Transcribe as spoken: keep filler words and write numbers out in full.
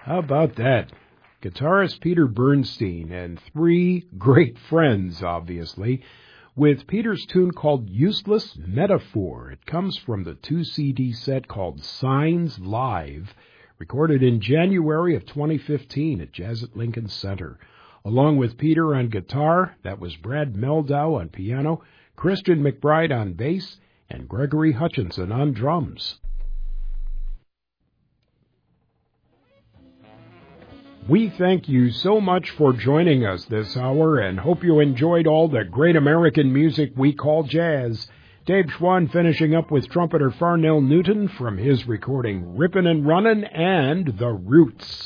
How about that? Guitarist Peter Bernstein and three great friends, obviously, with Peter's tune called Useless Metaphor. It comes from the two-C D set called Signs Live, recorded in January of twenty fifteen at Jazz at Lincoln Center. Along with Peter on guitar, that was Brad Meldau on piano, Christian McBride on bass, and Gregory Hutchinson on drums. We thank you so much for joining us this hour and hope you enjoyed all the great American music we call jazz. Dave Schwann finishing up with trumpeter Farnell Newton from his recording Rippin' and Runnin' and The Roots.